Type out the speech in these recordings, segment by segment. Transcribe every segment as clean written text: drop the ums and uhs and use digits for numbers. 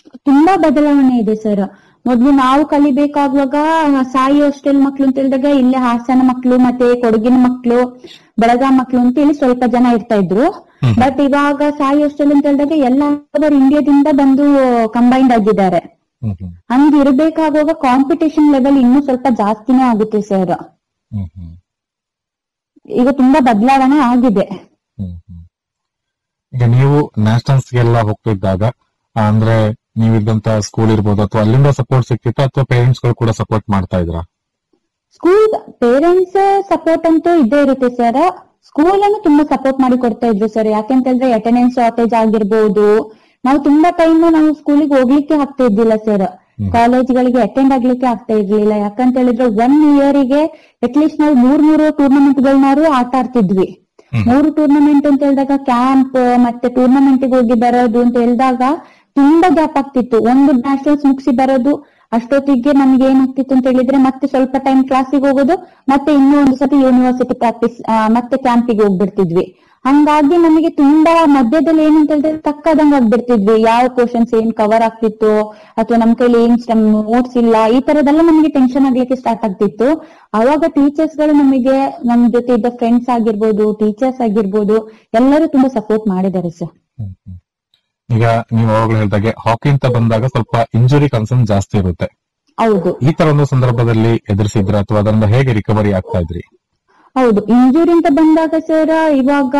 ತುಂಬಾ ಬದಲಾವಣೆ ಇದೆ ಸರ್. ಮೊದ್ಲು ನಾವು ಕಲಿಬೇಕಾಗುವಾಗ ಸಾಯಿ ಹಾಸ್ಟೆಲ್ ಮಕ್ಳು ಅಂತ ಹೇಳಿದಾಗ ಇಲ್ಲಿ ಹಾಸನ ಮಕ್ಳು ಮತ್ತೆ ಕೊಡಗಿನ ಮಕ್ಳು ಬೆಳಗಾಂ ಮಕ್ಳು ಅಂತ ಹೇಳಿ ಸ್ವಲ್ಪ ಜನ ಇರ್ತಾ ಇದ್ರು. ಬಟ್ ಇವಾಗ ಸಾಯಿ ಹಾಸ್ಟೆಲ್ ಅಂತ ಹೇಳಿದಾಗ ಎಲ್ಲ ಇಂಡಿಯಾದಿಂದ ಬಂದು ಕಂಬೈನ್ಡ್ ಆಗಿದ್ದಾರೆ. ಹಂಗ ಇರ್ಬೇಕಾಗುವಾಗ ಕಾಂಪಿಟೇಷನ್ ಲೆವೆಲ್ ಇನ್ನೂ ಸ್ವಲ್ಪ ಜಾಸ್ತಿನೇ ಆಗುತ್ತೆ ಸರ್. ಈಗ ತುಂಬಾ ಬದಲಾವಣೆ ಆಗಿದೆ. ಈಗ ನೀವು ನ್ಯಾಷನಲ್ಸ್ಗೆಲ್ಲ ಹೋಗ್ತಿದ್ದಾಗ ಅಂದ್ರೆ ನೀವಿದ್ದಂತ ಸ್ಕೂಲ್ ಇರ್ಬೋದು ಅಥವಾ ಅಲ್ಲಿಂದ ಸಪೋರ್ಟ್ ಸಿಕ್ತಿತ್ತು ಅಥವಾ ಪೇರೆಂಟ್ಸ್ ಗಳು ಕೂಡ ಸಪೋರ್ಟ್ ಮಾಡ್ತಾ ಇದ್ರ? ಸ್ಕೂಲ್ ಪೇರೆಂಟ್ಸ್ ಸಪೋರ್ಟ್ ಅಂತೂ ಇದ್ದೇ ಇರುತ್ತೆ ಸರ್. ಸ್ಕೂಲ್ ಅನ್ನು ತುಂಬಾ ಸಪೋರ್ಟ್ ಮಾಡಿ ಕೊಡ್ತಾ ಇದ್ರು ಸರ್. ಯಾಕೆಂತ ಹೇಳಿದ್ರೆ ಅಟೆಂಡೆನ್ಸ್ ಶಾರ್ಟೇಜ್ ಆಗಿರ್ಬೋದು, ನಾವು ತುಂಬಾ ಟೈಮ್ ನಾವು ಸ್ಕೂಲಿಗೆ ಹೋಗ್ಲಿಕ್ಕೆ ಆಗ್ತಾ ಇದ್ದಿಲ್ಲ ಸರ್. ಕಾಲೇಜ್ಗಳಿಗೆ ಅಟೆಂಡ್ ಆಗ್ಲಿಕ್ಕೆ ಆಗ್ತಾ ಇರ್ಲಿಲ್ಲ. ಯಾಕಂತ ಹೇಳಿದ್ರೆ 1 ಇಯರ್ಗೆ ಅಟ್ಲೀಸ್ಟ್ ನಾವು 3 ಟೂರ್ನಮೆಂಟ್ ಗಳನ್ನಾರು ಆಟ ಆಡ್ತಿದ್ವಿ. 3 ಟೂರ್ನಮೆಂಟ್ ಅಂತ ಹೇಳಿದಾಗ ಕ್ಯಾಂಪ್ ಮತ್ತೆ ಟೂರ್ನಮೆಂಟ್ ಗೆ ಹೋಗಿ ಬರೋದು ಅಂತ ಹೇಳಿದಾಗ ತುಂಬಾ ಗ್ಯಾಪ್ ಆಗ್ತಿತ್ತು. ಒಂದು ನ್ಯಾಷನಲ್ಸ್ ಮುಗಿಸಿ ಬರೋದು ಅಷ್ಟೊತ್ತಿಗೆ ನಮ್ಗೆ ಏನಾಗ್ತಿತ್ತು ಅಂತ ಹೇಳಿದ್ರೆ ಮತ್ತೆ ಸ್ವಲ್ಪ ಟೈಮ್ ಕ್ಲಾಸಿಗೆ ಹೋಗೋದು, ಮತ್ತೆ ಇನ್ನೂ ಒಂದು ಸತಿ ಯೂನಿವರ್ಸಿಟಿ ಪ್ರಾಕ್ಟೀಸ್ ಮತ್ತೆ ಕ್ಯಾಂಪಿಗೆ ಹೋಗ್ಬಿಡ್ತಿದ್ವಿ. ಹಂಗಾಗಿ ನಮಗೆ ತುಂಬಾ ಮಧ್ಯದಲ್ಲಿ ಏನಂತ ಹೇಳಿದ್ರೆ ತಕ್ಕದಂಗ್ ಆಗ್ಬಿಡ್ತಿದ್ವಿ. ಯಾವ ಕ್ವಶನ್ಸ್ ಏನ್ ಕವರ್ ಆಗ್ತಿತ್ತು ಅಥವಾ ನಮ್ ಕೈಲಿ ಏನ್ ನೋಟ್ಸ್ ಇಲ್ಲ, ಈ ತರದೆಲ್ಲ ನಮಗೆ ಟೆನ್ಷನ್ ಆಗ್ಲಿಕ್ಕೆ ಸ್ಟಾರ್ಟ್ ಆಗ್ತಿತ್ತು. ಅವಾಗ ಟೀಚರ್ಸ್ ಗಳು ನಮಗೆ ನಮ್ ಜೊತೆ ಇದ್ದ ಫ್ರೆಂಡ್ಸ್ ಆಗಿರ್ಬೋದು, ಟೀಚರ್ಸ್ ಆಗಿರ್ಬೋದು, ಎಲ್ಲರೂ ತುಂಬಾ ಸಪೋರ್ಟ್ ಮಾಡಿದ್ದಾರೆ ಸರ್. ಈಗ ನೀವು ಅವಾಗಲೇ ಹೇಳಿದಾಗೆ ಹಾಕಿ ಅಂತ ಬಂದಾಗ ಸ್ವಲ್ಪ ಇಂಜುರಿ ಕನ್ಸರ್ನ್ ಜಾಸ್ತಿ ಇರುತ್ತೆ. ಹೌದು. ಈ ತರ ಒಂದು ಸಂದರ್ಭದಲ್ಲಿ ಎದುರಿಸಿದ್ರ ಅಥವಾ ಅದರಿಂದ ಹೇಗೆ ರಿಕವರಿ ಆಗ್ತಾ ಇದ್ರಿ? ಹೌದು, ಇಂಜುರಿ ಅಂತ ಬಂದಾಗ ಸರ್ ಇವಾಗ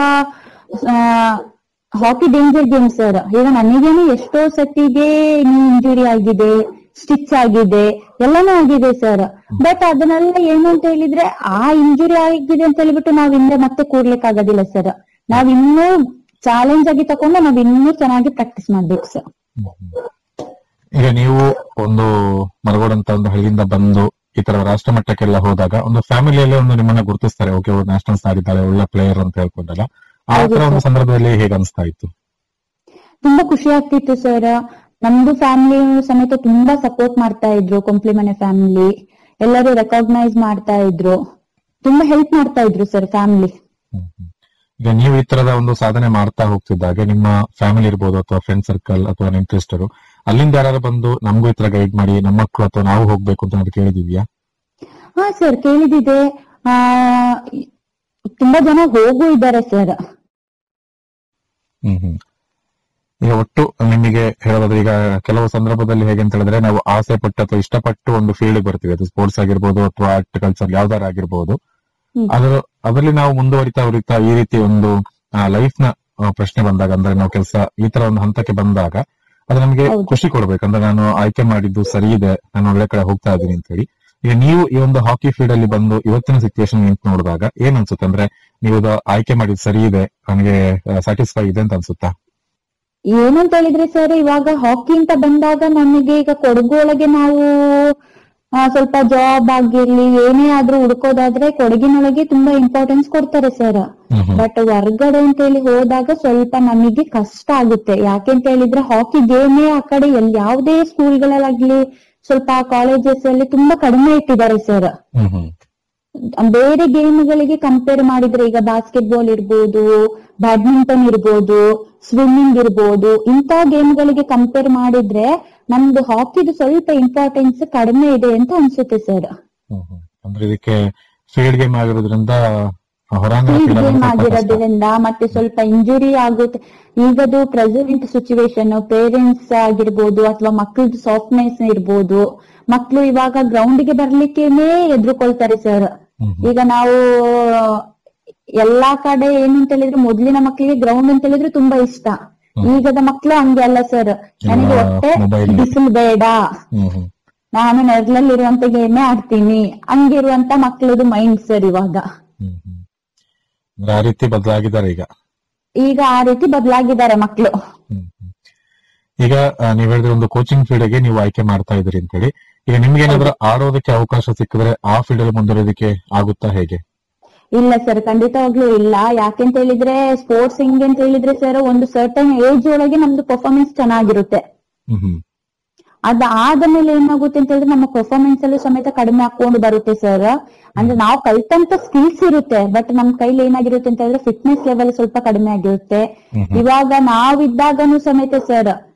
ಹಾಕಿ ಡೇಂಜರ್ ಗೇಮ್ ಸರ್. ಈಗ ನನಗೇನು ಎಷ್ಟೋ ಸತಿಗೆ ಇಂಜುರಿ ಆಗಿದೆ, ಸ್ಟಿಚ್ ಆಗಿದೆ, ಎಲ್ಲಾನು ಆಗಿದೆ ಸರ್. ಬಟ್ ಅದನ್ನೆಲ್ಲ ಏನು ಅಂತ ಹೇಳಿದ್ರೆ ಆ ಇಂಜುರಿ ಆಗಿದೆ ಅಂತ ಹೇಳ್ಬಿಟ್ಟು ನಾವ್ ಹಿಂದೆ ಮತ್ತೆ ಕೂರ್ಲಿಕ್ಕೆ ಆಗೋದಿಲ್ಲ ಸರ್. ನಾವ್ ಇನ್ನೂ ಚಾಲೆಂಜ್ ಆಗಿ ತಗೊಂಡು ನಾವ್ ಇನ್ನೂ ಚೆನ್ನಾಗಿ ಪ್ರಾಕ್ಟೀಸ್ ಮಾಡ್ಬೇಕು ಸರ್. ಈಗ ನೀವು ಒಂದು ಮರಗೋಡ್ ಅಂತ ಒಂದು ಹಳ್ಳಿಯಿಂದ ಬಂದು ಈ ತರ ರಾಷ್ಟ್ರ ಮಟ್ಟಕ್ಕೆಲ್ಲ ಹೋದಾಗ ಒಂದು ಫ್ಯಾಮಿಲಿಯಲ್ಲೇ ಒಂದು ನಿಮ್ಮನ್ನ ಗುರುತಿಸ್ತಾರೆ, ಓಕೆ ನ್ಯಾಷನಲ್ಸ್ ಆಗಿದ್ದಾಳೆ, ಒಳ್ಳೆ ಪ್ಲೇಯರ್ ಅಂತ ಹೇಳ್ಕೊಂಡಲ್ಲ, ಆ ತರ ಒಂದು ಸಂದರ್ಭದಲ್ಲಿ ಹೇಗೆ ಅನಿಸ್ತಾ ಇತ್ತು? ತುಂಬಾ ಖುಷಿ ಆಗ್ತಿತ್ತು ಸರ್. ನಮ್ದು ಫ್ಯಾಮಿಲಿ ಸಮೇತ ತುಂಬಾ ಸಪೋರ್ಟ್ ಮಾಡ್ತಾ ಇದ್ರು. ಕೊಂಪ್ಲಿಮನೆ ಫ್ಯಾಮಿಲಿ ಎಲ್ಲರೂ ರೆಕಾಗ್ನೈಸ್ ಮಾಡ್ತಾ ಇದ್ರು, ತುಂಬಾ ಹೆಲ್ಪ್ ಮಾಡ್ತಾ ಇದ್ರು ಸರ್ ಫ್ಯಾಮಿಲಿ. ಈಗ ನೀವು ಈ ತರದ ಒಂದು ಸಾಧನೆ ಮಾಡ್ತಾ ಹೋಗ್ತಿದ್ದಾಗೆ ನಿಮ್ಮ ಫ್ಯಾಮಿಲಿ ಇರ್ಬೋದು ಅಥವಾ ಫ್ರೆಂಡ್ ಸರ್ಕಲ್ ಅಥವಾ ಇಂಟ್ರೆಸ್ಟರು ಅಲ್ಲಿಂದ ಯಾರು ಬಂದು ನಮಗೂ ಈ ತರ ಗೈಡ್ ಮಾಡಿ ನಮ್ಮ ಮಕ್ಕಳು ಅಥವಾ ನಾವು ಹೋಗ್ಬೇಕು ಅಂತ ಅದು ಕೇಳಿದಿದ್ಯಾ? ಹಾ ಸರ್, ಕೇಳಿದಿದೆ. ತುಂಬಾ ಜನ ಹೋಗೂ ಇದ್ದಾರೆ ಸರ್. ಈಗ ಒಟ್ಟು ನಿಮಗೆ ಹೇಳೋದಾದ್ರೆ ಈಗ ಕೆಲವು ಸಂದರ್ಭದಲ್ಲಿ ಹೇಗೆ ಅಂತ ಹೇಳಿದ್ರೆ ನಾವು ಆಸೆ ಪಟ್ಟು ಅಥವಾ ಇಷ್ಟಪಟ್ಟು ಒಂದು ಫೀಲ್ಡ್ ಬರ್ತೀವಿ, ಅದು ಸ್ಪೋರ್ಟ್ಸ್ ಆಗಿರ್ಬೋದು ಅಥವಾ ಆರ್ಟ್ ಕಲ್ಚರ್ ಯಾವ್ದಾರ ಆಗಿರ್ಬೋದು, ಅದರಲ್ಲಿ ನಾವು ಮುಂದುವರಿತಾ ಈ ರೀತಿ ಒಂದು ಲೈಫ್ ನ ಪ್ರಶ್ನೆ ಬಂದಾಗ ಅಂದ್ರೆ ನಾವು ಕೆಲಸ ಈ ತರ ಒಂದು ಹಂತಕ್ಕೆ ಬಂದಾಗ ಅದು ನಮಗೆ ಖುಷಿ ಕೊಡ್ಬೇಕಂದ್ರೆ ನಾನು ಆಯ್ಕೆ ಮಾಡಿದ್ದು ಸರಿ ಇದೆ, ನಾನು ಒಳ್ಳೆ ಕಡೆ ಹೋಗ್ತಾ ಇದ್ದೀನಿ ಅಂತ ಹೇಳಿ. ಈಗ ನೀವು ಈ ಒಂದು ಹಾಕಿ ಫೀಲ್ಡ್ ಅಲ್ಲಿ ಬಂದು ಇವತ್ತಿನ ಸಿಚುವೇಶನ್ ನಿಂತು ನೋಡಿದಾಗ ಏನ್ ಅನ್ಸುತ್ತೆ? ಅಂದ್ರೆ ನೀವು ಆಯ್ಕೆ ಮಾಡಿದ್ದು ಸರಿ ಇದೆ, ನನಗೆ ಸ್ಯಾಟಿಸ್ಫೈ ಇದೆ ಅಂತ ಅನ್ಸುತ್ತಾ? ಏನಂತ ಹೇಳಿದ್ರೆ ಸರ್, ಇವಾಗ ಹಾಕಿ ಅಂತ ಬಂದಾಗ ನಮಗೆ ಈಗ ಕೊಡಗು ಒಳಗೆ ನಾವು ಸ್ವಲ್ಪ ಜಾಬ್ ಆಗಿರ್ಲಿ ಏನೇ ಆದ್ರೂ ಹುಡ್ಕೋದಾದ್ರೆ ಕೊಡಗಿನೊಳಗೆ ತುಂಬಾ ಇಂಪಾರ್ಟೆನ್ಸ್ ಕೊಡ್ತಾರೆ ಸರ್. ಬಟ್ ಹೊರ್ಗಡೆ ಅಂತ ಹೇಳಿ ಹೋದಾಗ ಸ್ವಲ್ಪ ನಮಗೆ ಕಷ್ಟ ಆಗುತ್ತೆ. ಯಾಕೆಂತ ಹೇಳಿದ್ರೆ ಹಾಕಿ ಗೇಮೇ ಆ ಕಡೆ ಯಾವುದೇ ಸ್ಕೂಲ್ಗಳಲ್ಲಾಗ್ಲಿ ಸ್ವಲ್ಪ ಕಾಲೇಜಸ್ ಅಲ್ಲಿ ತುಂಬಾ ಕಡಿಮೆ ಇಟ್ಟಿದ್ದಾರೆ ಸರ್. ಬೇರೆ ಗೇಮ್ಗಳಿಗೆ ಕಂಪೇರ್ ಮಾಡಿದ್ರೆ ಈಗ ಬಾಸ್ಕೆಟ್ಬಾಲ್ ಇರ್ಬೋದು, ಬ್ಯಾಡ್ಮಿಂಟನ್ ಇರ್ಬೋದು, ಸ್ವಿಮ್ಮಿಂಗ್ ಇರ್ಬೋದು, ಇಂತ ಗೇಮ್ಗಳಿಗೆ ಕಂಪೇರ್ ಮಾಡಿದ್ರೆ ನಮ್ದು ಹಾಕಿದು ಸ್ವಲ್ಪ ಇಂಪಾರ್ಟೆನ್ಸ್ ಕಡಿಮೆ ಇದೆ ಅಂತ ಅನ್ಸುತ್ತೆ ಸರ್. ಅಂದ್ರೆ ಇದಕ್ಕೆ ಫೀಲ್ಡ್ ಗೇಮ್ ಆಗಿರೋದ್ರಿಂದ ಮತ್ತೆ ಸ್ವಲ್ಪ ಇಂಜುರಿ ಆಗುತ್ತೆ. ಈಗದು ಪ್ರೆಸೆಂಟ್ ಸಿಚುವೇಶನ್ ಪೇರೆಂಟ್ಸ್ ಆಗಿರ್ಬೋದು ಅಥವಾ ಮಕ್ಕಳದ್ದು ಸಾಫ್ಟ್ನೆಸ್ ಇರ್ಬೋದು, ಮಕ್ಕಳು ಇವಾಗ ಗ್ರೌಂಡ್ ಗೆ ಬರ್ಲಿಕ್ಕೇನೆ ಎದ್ರುಕೊಳ್ತಾರೆ ಸರ್. ಈಗ ನಾವು ಎಲ್ಲಾ ಕಡೆ ಏನು ಅಂತ ಹೇಳಿದ್ರೆ ಮೊದ್ಲಿನ ಮಕ್ಕಳಿಗೆ ಗ್ರೌಂಡ್ ಅಂತ ಹೇಳಿದ್ರೆ ತುಂಬಾ ಇಷ್ಟ. ಈಗದ ಮಕ್ಕಳು ಹಂಗೆ ಅಲ್ಲ ಸರ್, ನನಗೆ ಹೊಟ್ಟೆ ಬಿಸಿಲು ಬೇಡ, ನಾನು ನೆರಳಲ್ಲಿರುವಂತ ಗೇಮೇ ಆಡ್ತೀನಿ, ಹಂಗಿರುವಂತ ಮಕ್ಕಳದು ಮೈಂಡ್ ಸರ್ ಇವಾಗ. ಆ ರೀತಿ ಬದಲಾಗಿದ್ದಾರೆ ಈಗ ಆ ರೀತಿ ಬದಲಾಗಿದ್ದಾರೆ ಮಕ್ಕಳು. ಈಗ ನೀವ್ ಹೇಳಿದ್ರೆ ಒಂದು ಕೋಚಿಂಗ್ ಫೀಲ್ಡ್ ಗೆ ನೀವು ಆಯ್ಕೆ ಮಾಡ್ತಾ ಇದ್ರಿ ಅಂತ ಹೇಳಿ, ಈಗ ನಿಮ್ಗೆ ಏನಾದ್ರೂ ಆಡೋದಕ್ಕೆ ಅವಕಾಶ ಸಿಕ್ಕಿದ್ರೆ ಆ ಫೀಲ್ಡ್ ಅಲ್ಲಿ ಮುಂದುವರಿಯೋದಕ್ಕೆ ಆಗುತ್ತಾ ಹೇಗೆ? ಇಲ್ಲ ಸರ್, ಖಂಡಿತವಾಗ್ಲೂ ಇಲ್ಲ. ಯಾಕೆಂತ ಹೇಳಿದ್ರೆ ಸ್ಪೋರ್ಟ್ಸ್ ಹಿಂಗೆ ಅಂತ ಹೇಳಿದ್ರೆ ಸರ್ ಒಂದು ಸರ್ಟನ್ ಏಜ್ ಒಳಗೆ ನಮ್ದು ಪರ್ಫಾರ್ಮೆನ್ಸ್ ಚೆನ್ನಾಗಿರುತ್ತೆ. ಅದಾದ ಮೇಲೆ ಏನಾಗುತ್ತೆ ಅಂತ ಹೇಳಿದ್ರೆ ನಮ್ಮ ಪರ್ಫಾರ್ಮೆನ್ಸ್ ಅಲ್ಲೂ ಸಮೇತ ಕಡಿಮೆ ಹಾಕೊಂಡು ಬರುತ್ತೆ ಸರ್. ಅಂದ್ರೆ ನಾವು ಕಲ್ತಂತ ಸ್ಕಿಲ್ಸ್ ಇರುತ್ತೆ, ಬಟ್ ನಮ್ ಕೈಲಿ ಏನಾಗಿರುತ್ತೆ ಅಂತ ಹೇಳಿದ್ರೆ ಫಿಟ್ನೆಸ್ ಲೆವೆಲ್ ಸ್ವಲ್ಪ ಕಡಿಮೆ ಆಗಿರುತ್ತೆ. ಇವಾಗ ನಾವಿದ್ದಾಗನು ಸಮೇತ ಸರ್